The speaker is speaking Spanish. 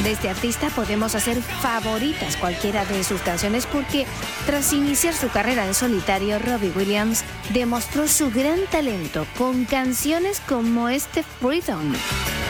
De este artista podemos hacer favoritas cualquiera de sus canciones porque tras iniciar su carrera en solitario, Robbie Williams demostró su gran talento con canciones como este Freedom.